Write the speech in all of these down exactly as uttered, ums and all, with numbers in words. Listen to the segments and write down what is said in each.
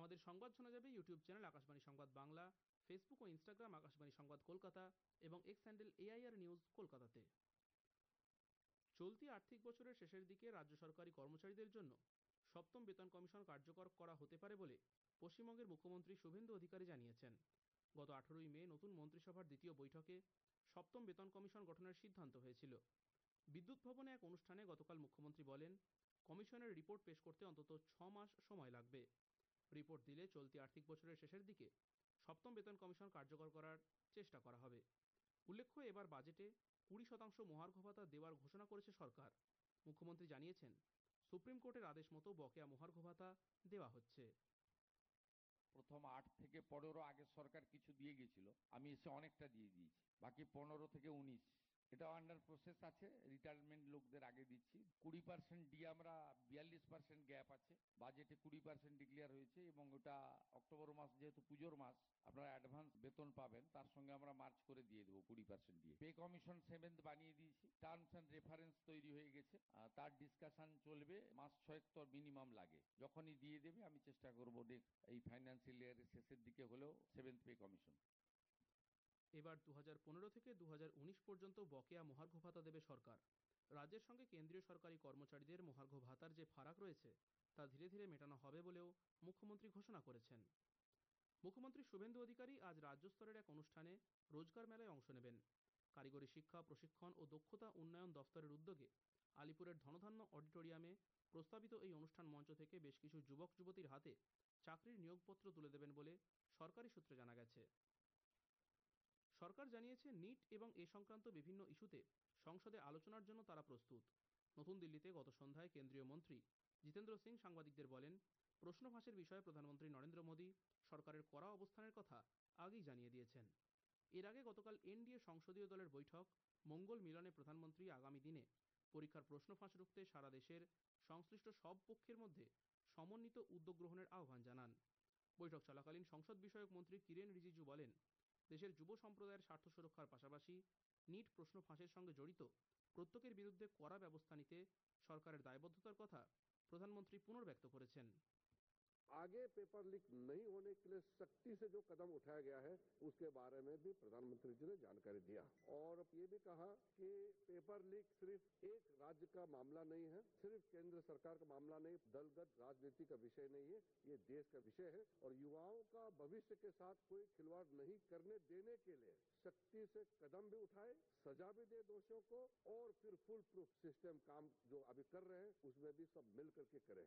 আমাদের সংবাদ শোনা যাবে ইউটিউব চ্যানেল আকাশবাণী সংবাদ বাংলা, ফেসবুক ও ইনস্টাগ্রাম আকাশবাণী সংবাদ কলকাতা এবং এক্স হ্যান্ডেল এআইআর নিউজ কলকাতাতে। চলতি আর্থিক বছরের শেষের দিকে রাজ্য সরকারি কর্মচারীদের জন্য সপ্তম বেতন কমিশন কার্যকর করা হতে পারে বলে পশ্চিমবঙ্গের মুখ্যমন্ত্রী শুভেন্দু অধিকারী জানিয়েছেন। গত আঠারোই মে নতুন মন্ত্রিসভার দ্বিতীয় বৈঠকে সপ্তম বেতন কমিশন গঠনের সিদ্ধান্ত হয়েছিল। বিদ্যুৎ ভবনে এক অনুষ্ঠানে গতকাল মুখ্যমন্ত্রী বলেন, কমিশনের রিপোর্ট পেশ করতে অন্তত ছ মাস সময় লাগবে। রিপোর্ট দিলে চলতি আর্থিক বছরের শেষের দিকে সপ্তম বেতন কমিশন কার্যকর করার চেষ্টা করা হবে। উল্লেখ্য, এবার বাজেটে কুড়ি শতাংশ মহার্ঘ ভাতা দেওয়ার ঘোষণা করেছে সরকার। মুখ্যমন্ত্রী জানিয়েছেন, সুপ্রিম কোর্টের আদেশ মতো বকেয়া মহার্ঘ ভাতা দেওয়া হচ্ছে। প্রথম আট থেকে পনেরো আগে সরকার কিছু দিয়ে গেছিল, আমি এসে অনেকটা দিয়ে দিয়েছি, বাকি পনেরো থেকে উনিশ এটা আন্ডার প্রসেস আছে। রিটায়ারমেন্ট লোকদের আগে দিচ্ছি। কুড়ি পার্সেন্ট দিয়ে আমরা বিয়াল্লিশ পার্সেন্ট গ্যাপ আছে, বাজেটে কুড়ি পার্সেন্ট ডিক্লেয়ার হয়েছে এবং ওটা অক্টোবর মাস যেহেতু পুজোর মাস আপনারা অ্যাডভান্স বেতন পাবেন, তার সঙ্গে আমরা মার্চ করে দিয়ে দেবো কুড়ি পার্সেন্ট দিয়ে। পে কমিশন সেভেন্থ বানিয়ে দিয়েছি, টার্মস অ্যান্ড রেফারেন্স তৈরি হয়ে গেছে, তার ডিসকাশন চলবে, মাস ছয়েক তো মিনিমাম লাগে। যখনই দিয়ে দেবে আমি চেষ্টা করবো এই ফাইন্যান্সিয়াল ইয়ারের শেষের দিকে হলেও সেভেন্থ পে কমিশন। এবার দু হাজার পনেরো থেকে দু হাজার উনিশ পর্যন্ত বকেয়া মহার্ঘ ভাতা দেবে সরকার। রাজ্যের সঙ্গে কেন্দ্রীয় সরকারি কর্মচারীদের মহার্ঘ ভাতার যে ফারাক রয়েছে তা ধীরে ধীরে মেটানো হবে বলেও মুখ্যমন্ত্রী ঘোষণা করেছেন। মুখ্যমন্ত্রী শুভেন্দু অধিকারী আজ রাজ্য স্তরের এক অনুষ্ঠানে রোজগার মেলায় অংশ নেবেন। কারিগরি শিক্ষা, প্রশিক্ষণ ও দক্ষতা উন্নয়ন দফতরের উদ্যোগে আলিপুরের ধনধান্য অডিটোরিয়ামে প্রস্তাবিত এই অনুষ্ঠান মঞ্চ থেকে বেশ কিছু যুবক যুবতীর হাতে চাকরির নিয়োগপত্র তুলে দেবেন বলে সরকারি সূত্রে জানা গেছে। সরকার জানিয়েছে, নিট এবং এ সংক্রান্ত বিভিন্ন ইস্যুতে সংসদে আলোচনার জন্য তারা প্রস্তুত। নতুন দিল্লিতে গত সন্ধ্যায় কেন্দ্রীয় মন্ত্রী জিতেন্দ্র সিং সাংবাদিকদের বলেন, প্রশ্ন ফাঁসের বিষয়ে প্রধানমন্ত্রী নরেন্দ্র মোদী সরকারের কড়া অবস্থানের কথা আগেই জানিয়ে দিয়েছেন। এর আগে গতকাল এনডিএ সংসদীয় দলের বৈঠক মঙ্গল মিলনে প্রধানমন্ত্রী আগামী দিনে পরীক্ষার প্রশ্ন ফাঁস রুখতে সারা দেশের সংশ্লিষ্ট সব পক্ষের মধ্যে সমন্বিত উদ্যোগ গ্রহণের আহ্বান জানান। বৈঠক চলাকালীন সংসদ বিষয়ক মন্ত্রী কিরেন রিজিজু বলেন, দেশের যুব সম্প্রদায়ের স্বার্থ সুরক্ষার পাশাপাশি নিট প্রশ্ন ফাঁসের সঙ্গে জড়িত প্রত্যেকের বিরুদ্ধে কড়া ব্যবস্থা নিতে সরকারের দায়বদ্ধতার কথা প্রধানমন্ত্রী পুনর্ব্যক্ত করেছেন। आगे पेपर लीक नहीं होने के लिए सख्ती से जो कदम उठाया गया है उसके बारे में भी प्रधानमंत्री जी ने जानकारी दिया और ये भी कहा कि पेपर लीक सिर्फ एक राज्य का मामला नहीं है, सिर्फ केंद्र सरकार का मामला नहीं, दलगत राजनीति का विषय नहीं है, ये देश का विषय है और युवाओं का भविष्य के साथ कोई खिलवाड़ नहीं करने देने के लिए सख्ती से कदम भी उठाए, सजा भी दे दोषियों को और फिर फुल प्रूफ सिस्टम काम जो अभी कर रहे हैं उसमें भी सब मिल करके करें।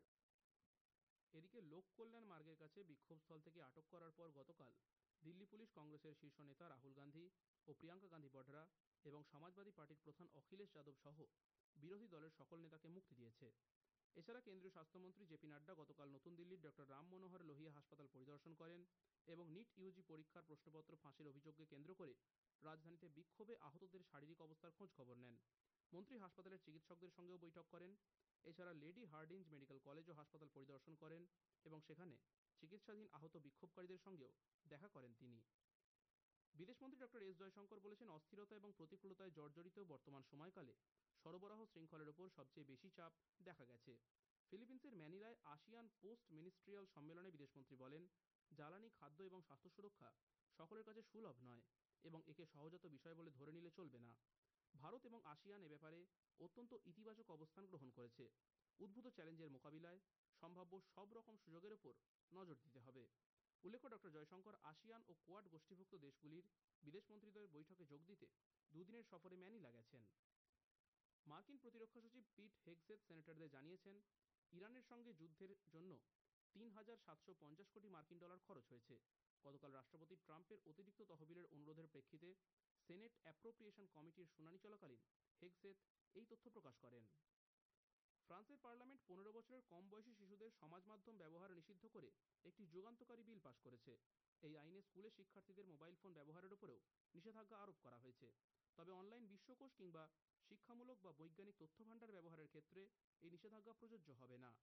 এদিকে লোক কল্যাণ মার্গের কাছে বিক্ষোভস্থল থেকে আটক করার পর গতকাল দিল্লি পুলিশ কংগ্রেসের শীর্ষ নেতা রাহুল গান্ধী ও প্রিয়াঙ্কা গান্ধী বঢরা এবং সমাজবাদী পার্টির প্রধান অখিলেশ যাদব সহ বিরোধী দলের সকল নেতাকে মুক্তি দিয়েছে। এছাড়া কেন্দ্রীয় স্বাস্থ্যমন্ত্রী জেপি নাড্ডা গতকাল নতুন দিল্লির ডক্টর রাম মনোহর লোহিয়া হাসপাতাল পরিদর্শন করেন এবং নিট ইউজি পরীক্ষার প্রশ্নপত্র ফাঁসের অভিযোগকে কেন্দ্র করে রাজধানীতে বিক্ষোভে আহতদের শারীরিক অবস্থার খোঁজ খবর নেন। মন্ত্রী হাসপাতালের চিকিৎসকদের সঙ্গেও বৈঠক করেন। এছাড়া লেডি হার্ডিঞ্জ মেডিকেল কলেজ ও হাসপাতাল পরিদর্শন করেন এবং সেখানে চিকিৎসাধীন আহত বিক্ষোভকারীদের সঙ্গেও দেখা করেন তিনি। বিদেশমন্ত্রী ডক্টর এস জয়শঙ্কর বলেছেন, অস্থিরতা এবং প্রতিকূলতায় জর্জরিত বর্তমান সময়কালে সরবরাহ শৃঙ্খলের ওপর সবচেয়ে বেশি চাপ দেখা গেছে। ফিলিপিন্সের ম্যানিলায় আসিয়ান পোস্ট মিনিস্ট্রিয়াল সম্মেলনে বিদেশমন্ত্রী বলেন, জ্বালানি, খাদ্য এবং স্বাস্থ্য সুরক্ষা সকলের কাছে সুলভ নয় এবং একে সহজাত বিষয় বলে ধরে নিলে চলবে না। ভারত এবং আসিয়ান এ ব্যাপারে অত্যন্ত ইতিবাচক অবস্থান গ্রহণ করেছে। উদ্ভূত চ্যালেঞ্জের মোকাবিলায় সম্ভাব্য সব রকম সুযোগের ওপর নজর দিতে হবে। উল্লেখ্য, ডক্টর জয়শঙ্কর আসিয়ান ও কোয়াড গোষ্ঠীভুক্ত দেশগুলির বিদেশমন্ত্রীদের বৈঠকে যোগ দিতে দুদিনের সফরে ম্যানিলা গেছেন। মার্কিন প্রতিরক্ষা সচিব পিট হেগসেথ সেনেটরদের জানিয়েছেন, ইরানের সঙ্গে যুদ্ধের জন্য তিন হাজার সাতশো পঞ্চাশ কোটি মার্কিন ডলার খরচ হয়েছে। গতকাল রাষ্ট্রপতি ট্রাম্পের অতিরিক্ত তহবিলের অনুরোধের প্রেক্ষিতে সেনেট অ্যাপ্রোপ্রিয়েশন কমিটির শুনানি চলাকালীন হেগসেথ এই তথ্য প্রকাশ করেন। ফ্রান্সের পার্লামেন্ট পনেরো বছরের কম বয়সী শিশুদের সমাজ মাধ্যম ব্যবহার নিষিদ্ধ করে একটি যুগান্তকারী বিল পাশ করেছে। এই আইনে স্কুলের শিক্ষার্থীদের মোবাইল ফোন ব্যবহারের উপরেও নিষেধাজ্ঞা আরোপ করা হয়েছে। তবে অনলাইন বিশ্বকোষ কিংবা শিক্ষামূলক বা বৈজ্ঞানিক তথ্য ভাণ্ডার ব্যবহারের ক্ষেত্রে এই নিষেধাজ্ঞা প্রযোজ্য হবে না।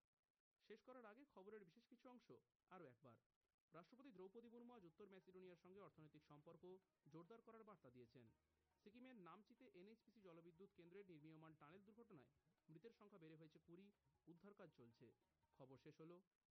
শেষ করার আগে খবরের বিশেষ কিছু অংশ আরও একবার। রাষ্ট্রপতি দ্রৌপদী মুর্মু আজ উত্তর ম্যাসিডোনিয়ার সঙ্গে অর্থনৈতিক সম্পর্ক জোরদার করার বার্তা দিয়েছেন। সিকিমের নামচিতে এনএইচপিসি জলবিদ্যুৎ কেন্দ্রের নির্মীয়মান টানেল দুর্ঘটনায় মৃতের সংখ্যা বেড়ে হয়েছে কুড়ি, উদ্ধার কাজ চলছে। খবর শেষ হলো।